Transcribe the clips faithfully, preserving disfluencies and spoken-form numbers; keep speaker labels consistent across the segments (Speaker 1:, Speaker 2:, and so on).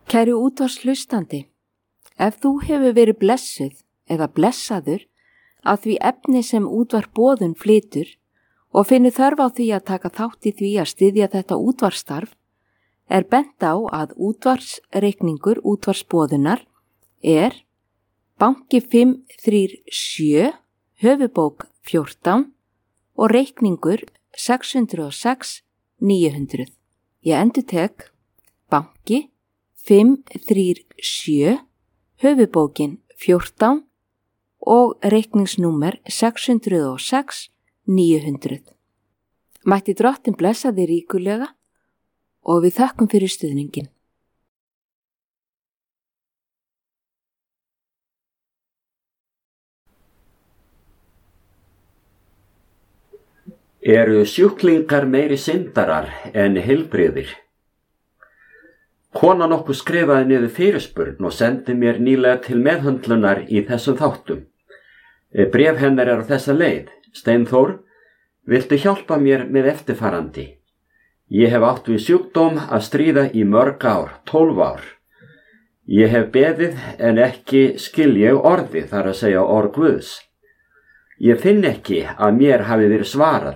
Speaker 1: Kæri útvarpshlustandi, ef þú hefur verið blessuð eða blessaður að því efni sem útvarp boðun flytur og finnur þörf á því að taka þátt í því að styðja þetta útvarpsstarf, er bent á að útvarpsreikningur útvarpsboðunar er banki fimm þrjú sjö, höfubók fjórtán og reikningur sex hundruð og sex níu hundruð. Ég endurtek banki fimm þrjú sjö, höfubókin fjórtán og reikningsnúmer sex hundruð og sex níu hundruð. Mætti Drottinn blessa þig ríkulega og við þökkum fyrir stuðningin.
Speaker 2: Eru sjúklingar meiri syndarar en heilbrigðir? Kona nokkuð skrifaði niður fyrirspurn og sendi mér nýlega til meðhöndlunar í þessum þáttum. Bréf hennar er á þessa leið. Steinþór, viltu hjálpa mér með eftirfarandi? Ég hef átt við sjúkdóm að stríða í mörg ár, tólf ár. Ég hef beðið en ekki skil ég orði, þar að segja orð Guðs. Ég finn ekki að mér hafi verið svarað.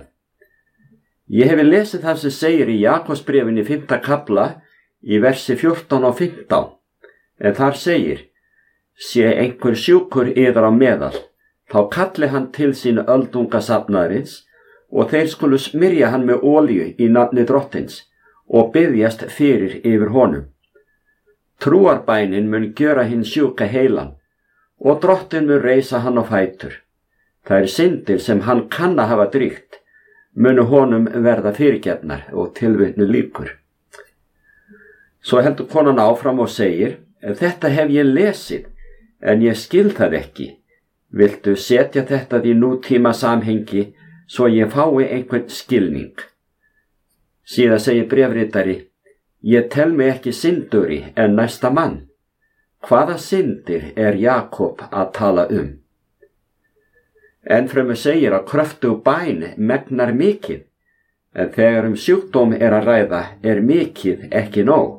Speaker 2: Ég hef lesið það sem segir í Jakobsbréfinni fimmta kafla í versi fjórtán og fimmtán, en þar segir: sé einhver sjúkur yðar á meðal, þá kalli hann til sín öldungasafnaðarins og þeir skulu smyrja hann með olíu í nafni Drottins og biðjast fyrir yfir honum. Trúarbænin mun gjöra hinn sjúka heilan og Drottinn mun reisa hann á fætur. Þær syndir sem hann kann að hafa dríkt munu honum verða fyrirgefnar og tilvitnu lýkur. Svo heldur konan áfram og segir: þetta hef ég lesið, en ég skil það ekki. Viltu setja þetta í nútíma samhengi svo ég fái einhvern skilning? Síðan segir bréfritari: ég tel mig ekki synduri en næsta mann. Hvaða syndir er Jakob að tala um? Ennfremur segir að kröftug bæn megnar mikið, en þegar um sjúkdóm er að ræða er mikið ekki nóg.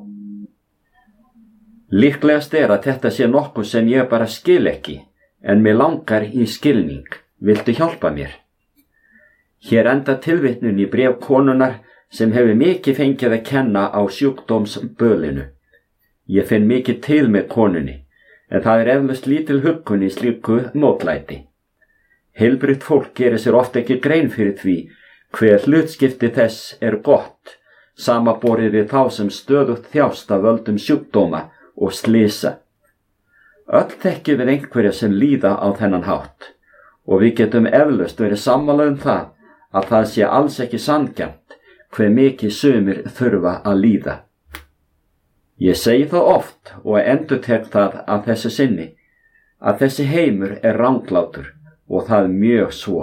Speaker 2: Líklegast er að þetta sé nokkuð sem ég bara skil ekki, en mig langar í skilning. Viltu hjálpa mér? Hér enda tilvitnun í bréf konunnar sem hefur mikið fengið að kenna á sjúkdómsbölinu. Ég finn mikið til með konunni, en það er eflaust lítil huggun í slíku mótlæti. Heilbrigt fólk gerir sér oft ekki grein fyrir því hver hlutskipti þess er gott, samanborið við þá sem stöðugt þjást af völdum sjúkdóma og slysa. Öll þekkjum við einhverja sem líða á þennan hátt og við getum eflaust verið sammála um það að það sé alls ekki sanngjarnt hve mikið sumir þurfa að líða. Ég segi það oft og endurtek það að þessu sinni, að þessi heimur er ranglátur og það mjög svo.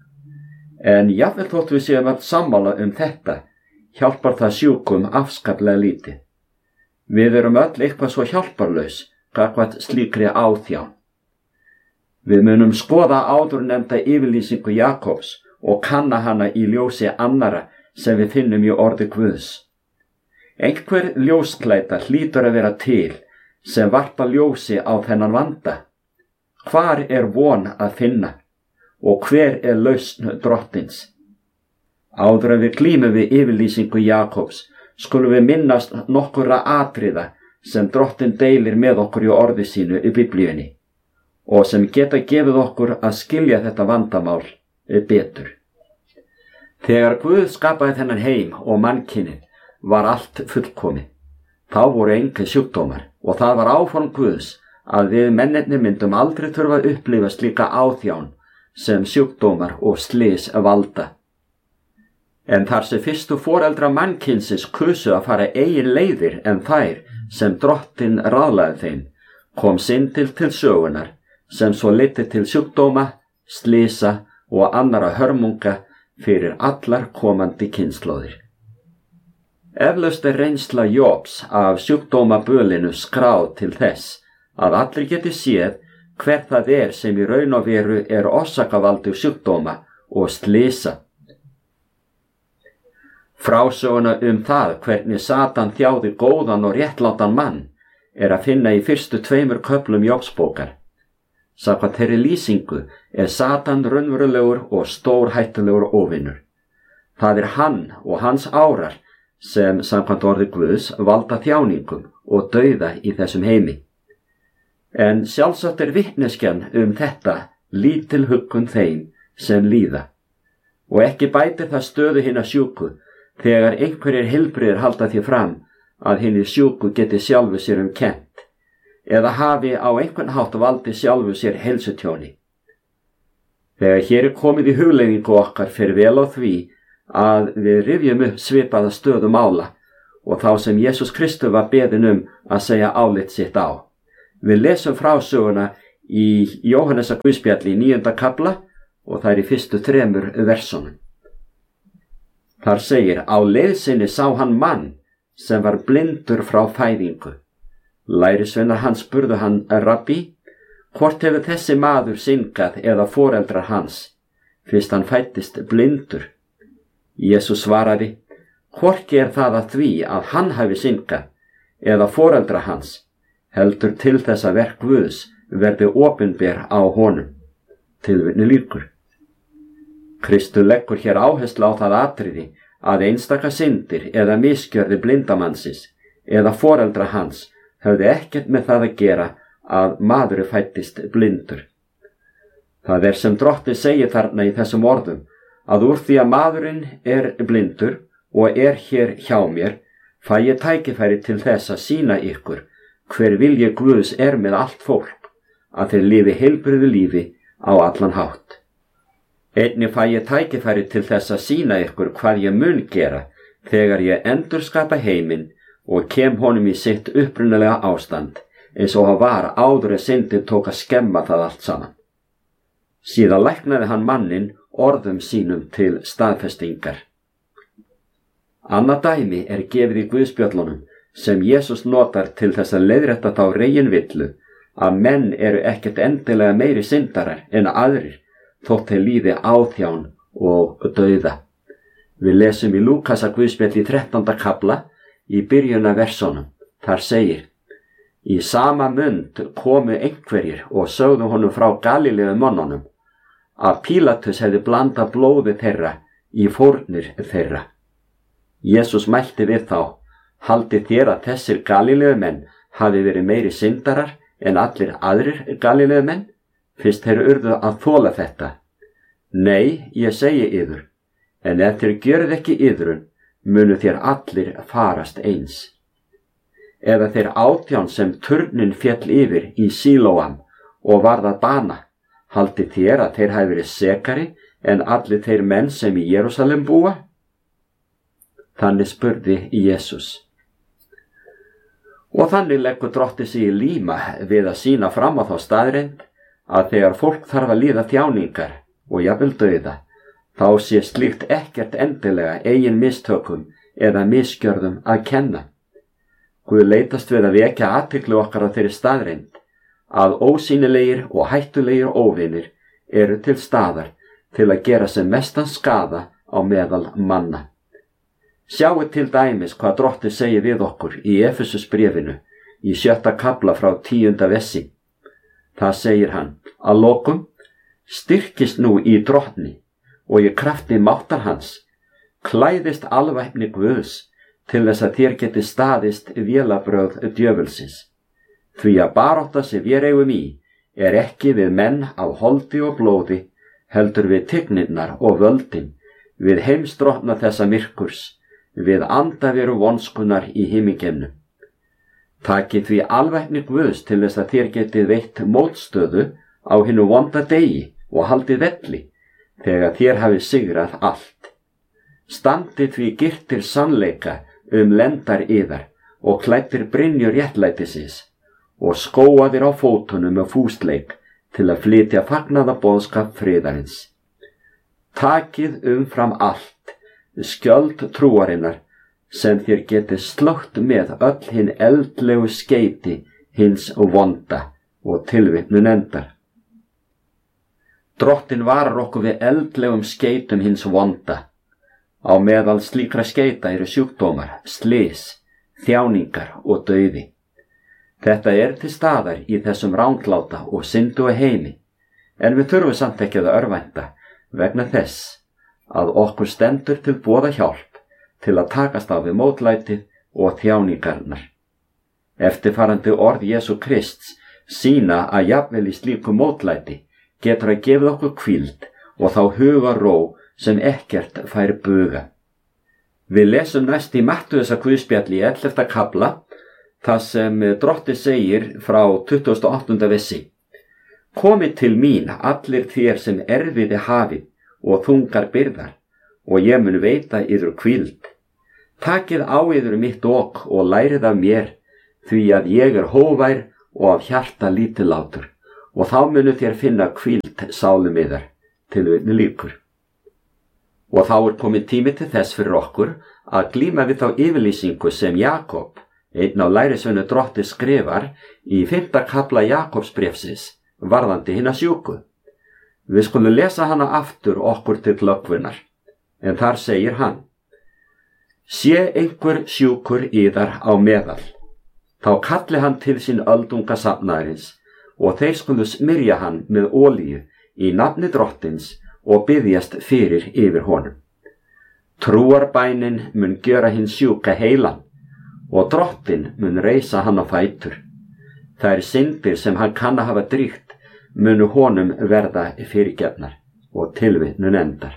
Speaker 2: En jafnvel þótt við séum öll sammála um þetta, hjálpar það sjúkum afskaplega lítið. Við erum öll eitthvað svo hjálparlaus gagnvart slíkri áþján. Við munum skoða áðurnefnda yfirlýsingu Jakobs og kanna hana í ljósi annara sem við finnum í orði Guðs. Einhver ljósklæta hlýtur að vera til sem varpa ljósi á þennan vanda. Hvar er von að finna og hver er lausn Drottins? Áður en við glímum við yfirlýsingu Jakobs skulum við minnast nokkurra atriða sem Drottinn deilir með okkur í orði sínu í Biblíunni og sem geta gefið okkur að skilja þetta vandamál betur. Þegar Guð skapaði þennan heim og mannkynið var allt fullkomið. Þá voru engir sjúkdómar og það var áform Guðs að við mennirnir myndum aldrei þurfa að upplifa slíka áþján sem sjúkdómar og slys valda. En þar sem fyrstu foreldra mannkynsins kusu að fara eigin leiðir en þær sem Drottinn ráðlagði þeim, kom syndin til sögunar sem svo leiddi til sjúkdóma, slysa og annara hörmunga fyrir allar komandi kynslóðir. Eflaust er reynsla Jobs af sjúkdómabölinu skráð til þess að allir geti séð hver það er sem í raun og veru er orsakavaldur sjúkdóma og slysa. Frásöguna um það hvernig Satan þjáði góðan og réttlátan mann er að finna í fyrstu tveimur köflum Jóbsbókar. Samkvæmt þeirri lýsingu er Satan raunverulegur og stórhættulegur óvinur. Það er hann og hans árar sem samkvæmt orði Guðs valda þjáningum og dauða í þessum heimi. En sjálfsagt er vitneskjan um þetta lítil huggun þeim sem líða. Og ekki bætir það stöðu hinna sjúku þegar einhverjir heilbrigðir halda því fram að hinni sjúku geti sjálfu sér um kennt eða hafi á einhvern hátt valdi sjálfu sér heilsutjóni. Þegar hér er komið í hugleiðingu okkar fer vel á því að við rifjum upp svipaða stöðu mála og þá sem Jesús Kristur var beðinn um að segja álit sitt á. Við lesum frásöguna í Jóhannesar guðspjalli í níunda kafla og það er í fyrstu þremur versunum. Þar segir: á leið sinni sá hann mann sem var blindur frá fæðingu. Lærisveinar hans spurðu hann: Rabbi, hvort hefur þessi maður syngað eða foreldrar hans, fyrst hann fæddist blindur? Jesús svaraði: hvorki er það að því að hann hafi syngað eða foreldrar hans, heldur til þess að verk Guðs verði opinber á honum. Tilvitnun lýkur. Kristur leggur hér áherslu á það atriði að einstaka syndir eða misgjörði blindamannsins eða foreldra hans höfðu ekkert með það að gera að maður fæddist blindur. Það er sem Drottinn segir þarna í þessum orðum, að úr því að maðurinn er blindur og er hér hjá mér, fæ ég tækifæri til þess að sýna ykkur hver vilji Guðs er með allt fólk, að þeir lifi heilbrigðu lífi á allan hátt. Einnig fæ ég tækifæri til þess að sýna ykkur hvað ég mun gera þegar ég endurskapa heiminn og kem honum í sitt upprunalega ástand, eins og hann var áður en syndin tók að skemma það allt saman. Síðan læknaði hann manninn orðum sínum til staðfestingar. Annað dæmi er gefið í Guðspjöllunum sem Jesús notar til þess að leiðrétta þá reginvillu að menn eru ekkert endilega meiri syndarar en aðrir þótt þeir líði áþján og dauða. Við lesum í Lúkasar Guðspjalli í þrettánda kafla í byrjuna versunum. Þar segir: í sama mund komu einhverjir og sögðu honum frá Galileu mönnunum að Pílatus hefði blandað blóði þeirra í fórnir þeirra. Jesús mælti við þá: haldið þér að þessir Galileu menn hafi verið meiri syndarar en allir aðrir Galileu menn, fyrst þeir urðu að þola þetta? Nei, ég segi yður, en ef þér gjörið ekki yðrun, munu þér allir farast eins. Eða þeir átján sem turnin féll yfir í Sílóam og varð að bana, haldið þér að þeir hafi verið sekari en allir þeir menn sem í Jerúsalem búa? Þannig spurði Jesús. Og þannig leggur Drottinn sig í líma við að sýna fram á þá staðreynd að þegar fólk þarf að líða þjáningar og jafnvel dauða, þá sé slíkt ekkert endilega eigin mistökum eða misgjörðum að kenna. Guð leitast við að vekja athygli okkar á þeirri staðreynd að ósýnilegir og hættulegir óvinir eru til staðar til að gera sem mestan skaða á meðal manna. Sjáu til dæmis hvað Drottinn segir við okkur í Efesusbréfinu í sjötta kafla frá tíunda vessi. Það segir hann: að lokum, styrkist nú í Drottni og í krafti máttar hans, klæðist alvæpni Guðs til þess að þér geti staðist vélabrögð djöfulsins. Því að barátta sem við eigum í er ekki við menn af holdi og blóði, heldur við tigninnar og völdin, við heimsdrottna þessa myrkurs, við andaveru vonskunar í himingeimnum. Takið því alvæpni Guðs til þess að þér getið veitt mótstöðu á hinu vonda degi og haldið velli, þegar þér hafið sigrað allt. Standið því girtir sannleika um lendar yðar og klæddir brynjur réttlætisins og skóaðir á fótunum með fúsleik til að flytja fagnaðarboðskap friðarins. Takið umfram allt skjöld trúarinnar sem þér getið slögt með öll hinn eldlegu skeyti hins vonda, og tilvitnun endar. Drottinn varar okkur við eldlegum skeytum hins vonda. Á meðal slíkra skeita eru sjúkdómar, slys, þjáningar og dauði. Þetta er til staðar í þessum rángláta og syndu heimi, en við þurfum samt ekki að örvænta vegna þess að okkur stendur til boða hjálp til að takast á við mótlætið og þjáningarnar. Eftirfarandi orð Jesú Krists sýna að jafnvel í slíku mótlæti getur að gefa okkur hvíld og þá hugarró sem ekkert fær buga. Við lesum næst í Mattheusar guðspjalli í ellefta kafla, það sem Drottinn segir frá tuttugasta og áttunda versi. Komið til mín allir þér sem erfiði hafið og þungar byrðar, og ég mun veita yður hvíld. Takið á yður mitt ok og lærið af mér, því að ég er hóvær og af hjarta lítillátur, og þá munu þér finna hvíld sálum yðar, tilvitnun lýkur. Og þá er komið tími til þess fyrir okkur að glíma við þá yfirlýsingu sem Jakob, einn á lærisveinu Drottins, skrifar í fimmta kafla Jakobsbréfsins varðandi hina sjúku. Við skulum lesa hana aftur okkur til glöggvunar, en þar segir hann: Sé einhver sjúkur yðar á meðal, þá kalli hann til sín öldunga safnaðarins, og þeir skulu smyrja hann með olíu í nafni Drottins og biðjast fyrir yfir honum. Trúarbænin mun gjöra hinn sjúka heilan, og Drottinn mun reisa hann á fætur. Þær syndir sem hann kann að hafa dríkt munu honum verða fyrirgefnar, og tilvitnun endar.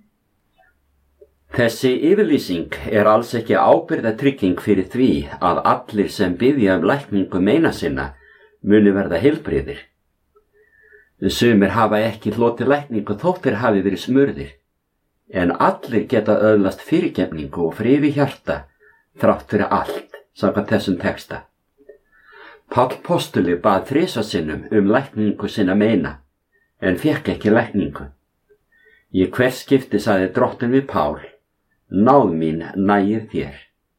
Speaker 2: Þessi yfirlýsing er alls ekki ábyrgðatrygging fyrir því að allir sem biðja um lækningu meina sinna muni verða heilbrigðir. Sumir hafa ekki hlotið lækningu þótt þeir hafi verið smurðir, en allir geta öðlast fyrirgefningu og friði hjarta þrátt fyrir allt, samkvæmt þessum texta. Páll postuli bað þrisvar sinnum um lækningu sinna meina, en fékk ekki lækningu. Í hvers skipti sagði Drottinn við Pál: Náð mín nægir þér.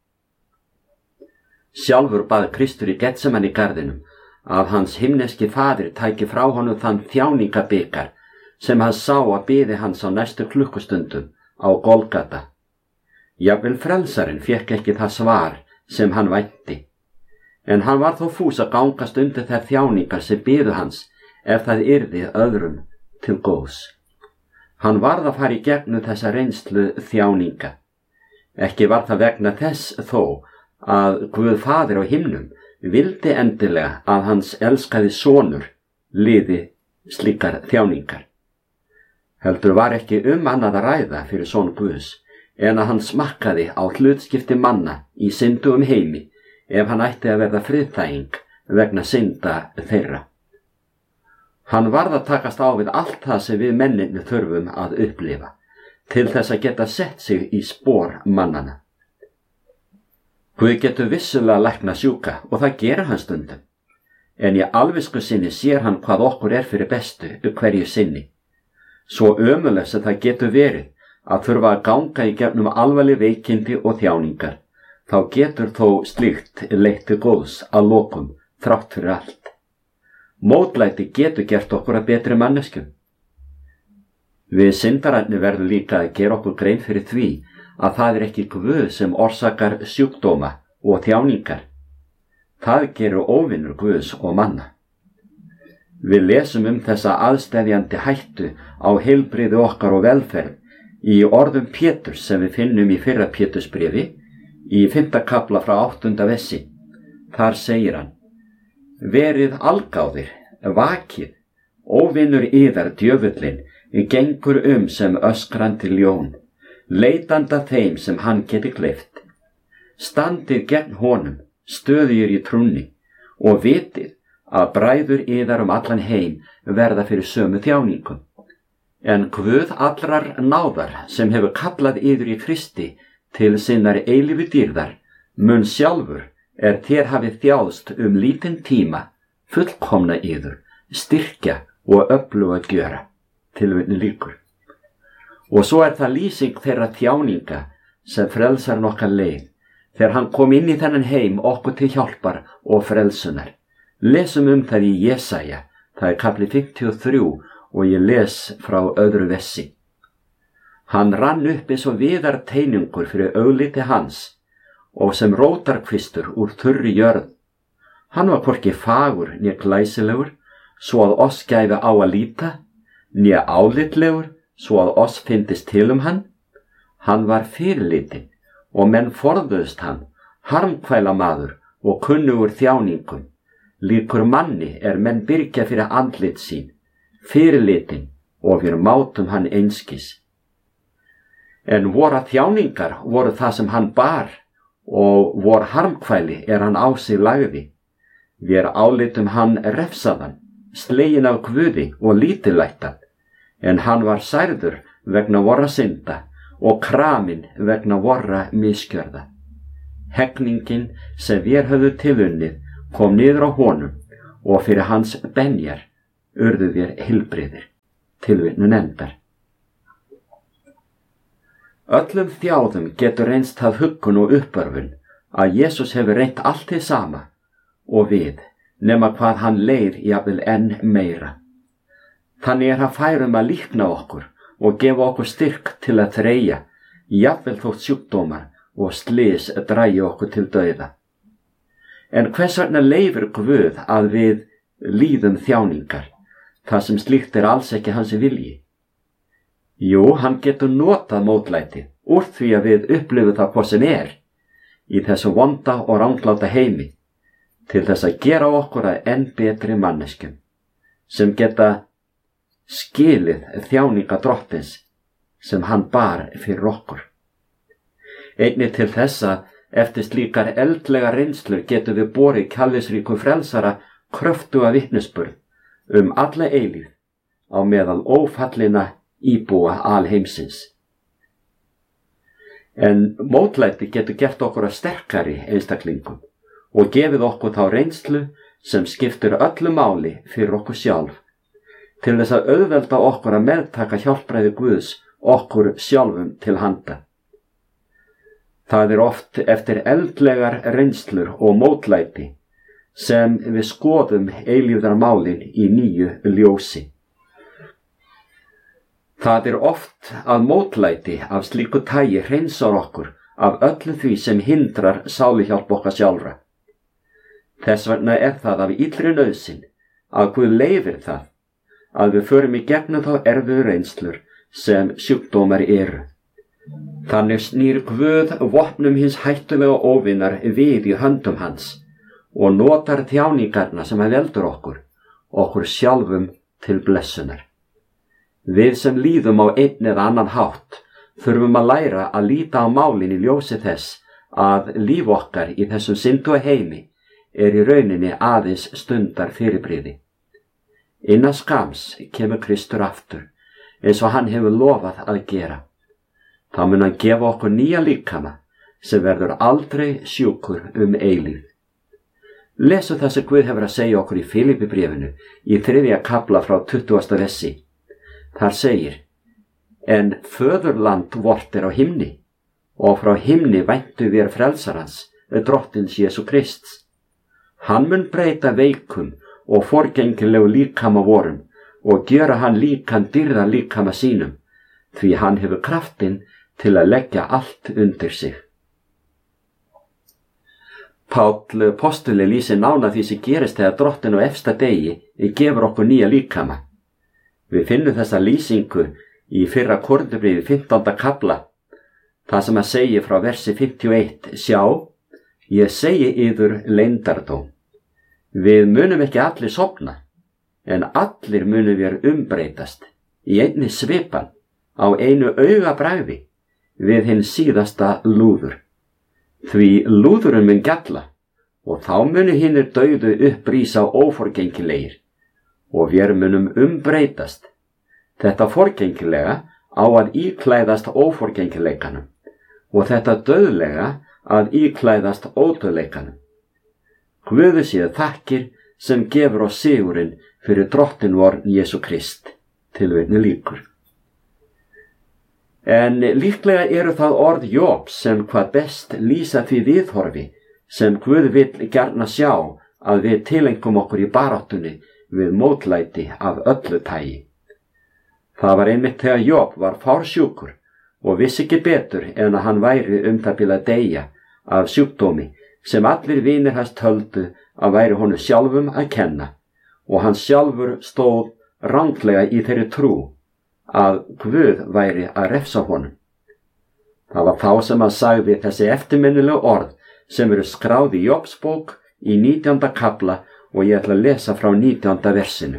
Speaker 2: Sjálfur bað Kristur í Getsemani garðinum að hans himneski faðir tæki frá honum þann þjáningabikar sem hann sá að biði hans á næstu klukkustundum á Golgata. Jafnvel frelsarinn fékk ekki það svar sem hann vænti, en hann var þó fús að gangast undir þær þjáningar sem biðu hans ef það yrði öðrum til góðs. Hann varð að fara í gegnum þessa reynslu þjáninga. Ekki var það vegna þess þó að Guð faðir á himnum vildi endilega að hans elskaði sonur liði slíkar þjáningar. Heldur var ekki um annað að ræða fyrir son Guðs en að hann smakkaði á hlutskipti manna í syndugum heimi ef hann ætti að verða friðþæging vegna synda þeirra. Hann varð að takast á við allt það sem við mennirnir þurfum að upplifa til þess að geta sett sig í spor mannana. Guð getur vissulega lækna sjúka og það gerir hann stundum, en í alvisku sinni sér hann hvað okkur er fyrir bestu hverju sinni. Svo ömurlegt sem það getur verið að þurfa að ganga í gegnum alvarleg veikindi og þjáningar, þá getur þó slíkt leitt til góðs að lokum þrátt fyrir allt. Mótlæti getur gert okkur að betri manneskjum. Við syndararnir verðum líka að gera okkur grein fyrir því að það er ekki Guð sem orsakar sjúkdóma og þjáningar. Það gerur óvinur Guðs og manna. Við lesum um þessa aðsteðjandi hættu á heilbrigði okkar og velferð í orðum Péturs sem við finnum í fyrra Pétursbréfi í fimmta kafla frá áttunda versi. Þar segir hann: Verið algáðir, vakið, óvinur yðar djöfullinn gengur um sem öskrandi ljón, leitanda þeim sem hann geti gleypt. Standið gegn honum, stöðugir í trúnni, og vitið að bræður yðar um allan heim verða fyrir sömu þjáningum. En Guð allrar náðar sem hefur kallað yður í Kristi til sinnar eilífu dýrðar, mun sjálfur er þér hafið þjáðst um lítinn tíma fullkomna yður, styrkja og öfluga gjöra. Tilvitnun lýkur. Og svo er það lýsing þeirra þjáninga sem frelsarinn okkar leið þegar hann kom inn í þennan heim okkur til hjálpar og frelsunar. Lesum um það í Jesaja, það er kafli fimmtíu og þrjú og ég les frá öðru versi. Hann rann upp eins og viðar teiningur fyrir augliti hans og sem rótarkvistur úr þurri jörð. Hann var hvorki fagur né glæsilegur, svo að oss gæfi á að líta, né álitlegur, svo að oss fyndist til um hann. Hann var fyrirlitin og menn forðuðust hann, harmkvæla maður og kunnugur þjáningum. Líkur manni er menn byrgja fyrir andlit sín, fyrirlitin og við mátum hann einskis. En vora þjáningar voru það sem hann bar og vor harmkvæli er hann á sig lagði. Við álitum hann refsaðan, slegin af Guði og lítillættan, en hann var særður vegna vorra synda og kramin vegna vorra misgjörða. Hegningin sem við höfðu tilunnið kom niður á honum og fyrir hans benjar urðu við heilbrigðir. Tilvitnun endar. Öllum þjáðum getur reynst það huggun og uppörfun að Jesús hefur reynt allt hið sama og við, nema hvað hann leið jafnvel enn meira. Þannig er hann fær um að líkna okkur og gefa okkur styrk til að þreyja, jafnvel þótt sjúkdómar og slys drægi okkur til dauða. En hvers vegna leyfir Guð að við líðum þjáningar, það sem slíkt er alls ekki hans vilji? Jú, hann getur notað mótlætið úr því að við upplifum það hvað sem er í þessu vonda og rangláta heimi til þess að gera okkur að enn betri manneskjum sem geta skilið þjáninga drottins sem hann bar fyrir okkur. Einnig til þess að eftir slíkar eldlega reynslur getum við borið kærleiksríkum frelsara kröftuga vitnisburð um alla eilífð á meðal ófallina íbúa alheimsins. En mótlæti getur gert okkur að sterkari einstaklingum og gefið okkur þá reynslu sem skiptir öllu máli fyrir okkur sjálf, til þess að auðvelda okkur að meðtaka hjálpræði Guðs okkur sjálfum til handa. Það er oft eftir eldlegar reynslur og mótlæti sem við skoðum eilífðarmálin í nýju ljósi. Það er oft að mótlæti af slíku tagi hreinsar okkur af öllu því sem hindrar sáluhjálp okkar sjálfra. Þess vegna er það af illri nauðsyn að Guð leyfir það að við förum í gegnum þá erfiðu reynslur sem sjúkdómar eru. Þannig snýr Guð vopnum hins hættulega óvinnar við í höndum hans og notar þjáningarna sem hann veldur okkur, okkur sjálfum til blessunar. Við sem líðum á einn eða annan hátt þurfum að læra að líta á málin í ljósi þess að líf okkar í þessum syndu heimi er í rauninni aðeins stundar fyrirbrigði. Innan skams kemur Kristur aftur eins og hann hefur lofað að gera. Þá mun hann gefa okkur nýja líkama sem verður aldrei sjúkur um eilífð. Lesu það sem Guð hefur að segja okkur í Filippibréfinu í þriðja kafla frá tuttugasta versi. Þar segir, en föðurland vort er á himni, og frá himni væntu við frelsarans, drottins Jesú Krists. Hann mun breyta veikum og forgengilegu líkama vorum og gjöra hann líkan dýrða líkama sínum, því hann hefur kraftinn til að leggja allt undir sig. Páll postuli lýsir nánar því sem gerist þegar drottin á efsta degi gefur okkur nýja líkama. Við finnum þessa lýsingu í fyrra Korinthubréfi fimmtánda kafla, það sem að segja frá versi fimmtíu og eitt, sjá, ég segi yður leyndardóm. Við munum ekki allir sofna, en allir munum við umbreytast í einni svipan á einu augabragði við hinn síðasta lúður. Því lúðurinn mun gjalla og þá munu hinnir dauðu upprísa óforgengilegir og við munum umbreytast. Þetta forgengilega á að íklæðast óforgengileikanum og þetta dauðlega að íklæðast ódauðleikanum. Guði sé þakkir sem gefur oss sigurinn fyrir drottin vor Jesú Krist. Tilvitnun lýkur. En líklega eru það orð Jóbs sem hvað best lýsa því viðhorfi sem Guð vill gjarna sjá að við tilengum okkur í baráttunni við mótlæti af öllu tagi. Það var einmitt þegar Jób var fársjúkur og vissi ekki betur en að hann væri um það bil að deyja af sjúkdómi sem allir vinir hans töldu að væri honum sjálfum að kenna, og hann sjálfur stóð ranglega í þeirri trú að Guð væri að refsa honum. Það var þá sem hann sagði þessi eftirminnilegu orð sem eru skráð í Jóbs bók í nítjánda kafla, og ég ætla að lesa frá nítjánda versinu.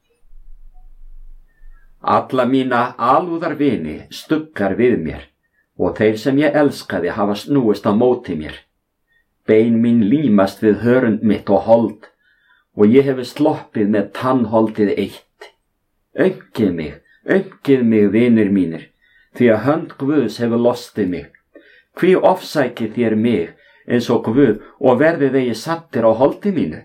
Speaker 2: Alla mína alúðar vini stuggar við mér, og þeir sem ég elskaði hafa snúist á móti mér. Bein mín límast við hörund mitt og hold, og ég hefi sloppið með tannholdið eitt. Öngið mig, öngið mig, vinir mínir, því að hönd Guðs hefur lostið mig. Hví ofsækið þér mig eins og Guð og verðið eigi sattir á holdi mínu?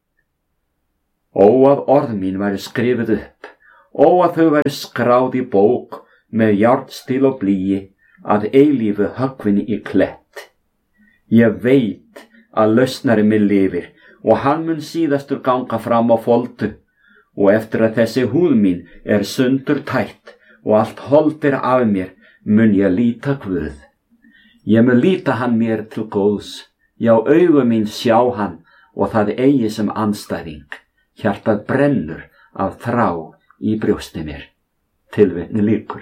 Speaker 2: Ó að orð mín væri skrifuð upp, ó að þau væri skráð í bók með járnstíl og blýi, að eilífu höggvin í klett. Ég veit að lausnari minn lifir, og hann mun síðastur ganga fram á foldu, og eftir að þessi húð mín er sundur tætt og allt holdir af mér, mun ég líta Guð. Ég mun líta hann mér til góðs, já augu mín sjá hann, og það eigi sem andstæðing. Hjartað brennur af þrá í brjósti mér. Tilvitni lýkur.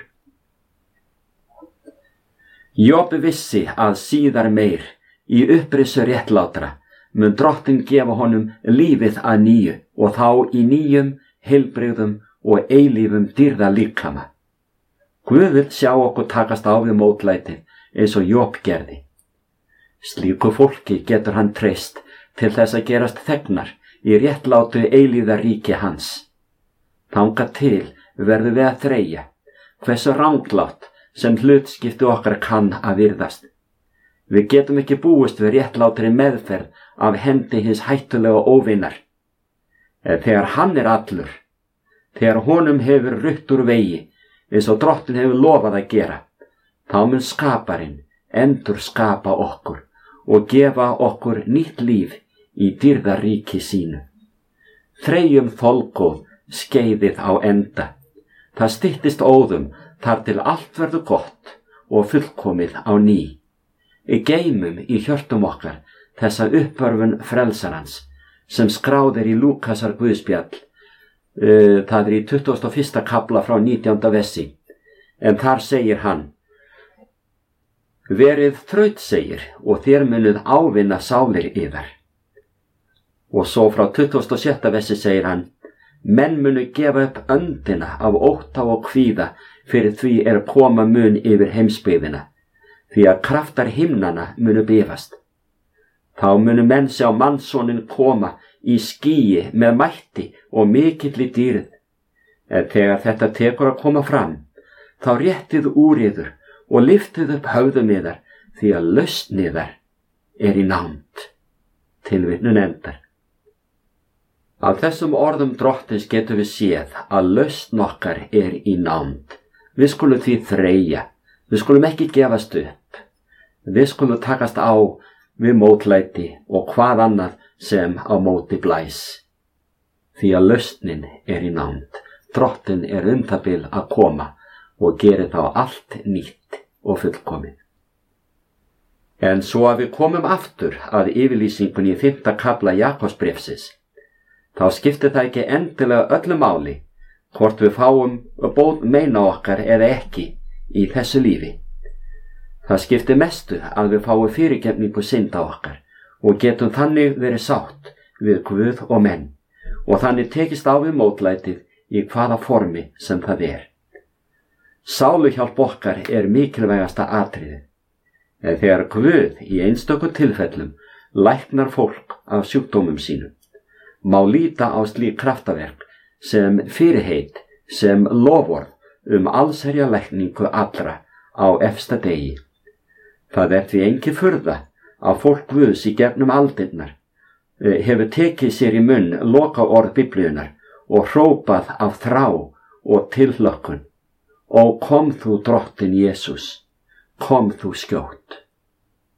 Speaker 2: Job vissi að síðar meir, í upprisu réttlátra, mun Drottinn gefa honum lífið að nýju, og þá í nýjum, heilbrigðum og eilífum dýrða líkama. Guð vill sjá okkur takast á við mótlætið eins og Job gerði. Slíku fólki getur hann treyst til þess að gerast þegnar í réttlátu eilíða ríki hans. Þangað til verðum við að þreyja, hversu ranglátt sem hlutskipti okkar kann að virðast. Við getum ekki búist við réttlátri meðferð af hendi hins hættulega óvinar. Þegar hann er allur, þegar honum hefur rutt úr vegi, eins og Drottinn hefur lofað að gera, þá mun skaparinn endur skapa okkur og gefa okkur nýtt líf í dýrða ríki sínu. Þreyjum þolgóð skeiðið á enda. Það styttist óðum þar til allt verður gott og fullkomið á ný. Geymum í hjörtum okkar þessa uppörfun frelsarans sem skráðir í Lúkasar guðspjall, uh, það er í tuttugasta og fyrsta kafla frá nítjánda versi, en þar segir hann: Verið þrautsegir og þér munuð ávinna sálir yðar. Og svo frá tuttugasta og sjötta versi segir hann: Menn munu gefa upp öndina af ótta og kvíða fyrir því er koma mun yfir heimsbyggðina, því að kraftar himnana munu bifast. Þá munu menn sjá mannssonin koma í skýi með mætti og mikilli dýrð. En þegar þetta tekur að koma fram, þá réttið úr yður og lyftið upp höfðum yðar, því að lausn yðar er í nánd. Tilvitnun endar. Af þessum orðum Drottins getum við séð að lausn okkar er í nánd. Við skulum því þreyja, við skulum ekki gefast upp. Við skulum takast á við mótlæti og hvað annað sem á móti blæs. Því að lausnin er í nánd. Drottinn er um það bil að koma og gerir þá allt nýtt og fullkomið. En svo að við komum aftur að yfirlýsingunni í fimmta kafla Jakobsbréfsins, þá skiptir það ekki endilega öllu máli hvort við fáum bót meina okkar eða ekki í þessu lífi. Það skiptir mestu að við fáum fyrirgefningu synda okkar og getum þannig verið sátt við Guð og menn og þannig tekist á við mótlætið í hvaða formi sem það er. Sáluhjálp okkar er mikilvægasta atriðið. En þegar Guð í einstöku tilfellum læknar fólk af sjúkdómum sínum, má líta á slík kraftaverk sem fyrirheit, sem loforð um allsherja lækningu allra á efsta degi. Það er því engi furða að fólk Guðs í gegnum aldirnar hefur tekið sér í munn loka orð Biblíunnar og hrópað af þrá og tilhlökkun: Ó, kom þú Drottinn Jesús, kom þú skjótt.